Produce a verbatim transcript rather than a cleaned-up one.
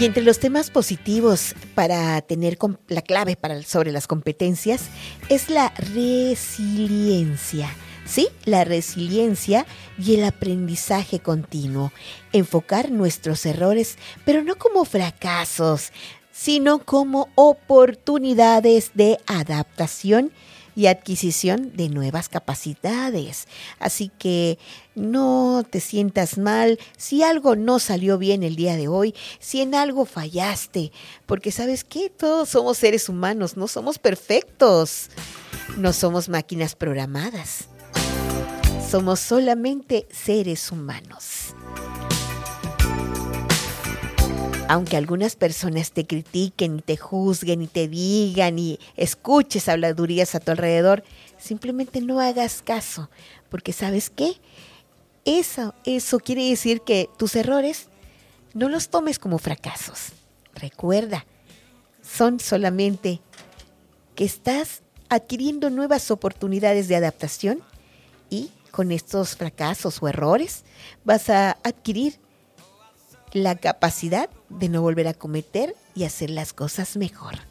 Y entre los temas positivos para tener com- la clave para, sobre las competencias es la resiliencia. Sí, la resiliencia y el aprendizaje continuo. Enfocar nuestros errores, pero no como fracasos, sino como oportunidades de adaptación y adquisición de nuevas capacidades. Así que no te sientas mal si algo no salió bien el día de hoy, si en algo fallaste, porque ¿sabes qué? Todos somos seres humanos, no somos perfectos, no somos máquinas programadas, somos solamente seres humanos. Aunque algunas personas te critiquen y te juzguen y te digan y escuches habladurías a tu alrededor, simplemente no hagas caso, porque ¿sabes qué? Eso, eso quiere decir que tus errores no los tomes como fracasos. Recuerda, son solamente que estás adquiriendo nuevas oportunidades de adaptación y con estos fracasos o errores vas a adquirir la capacidad de no volver a cometer y hacer las cosas mejor.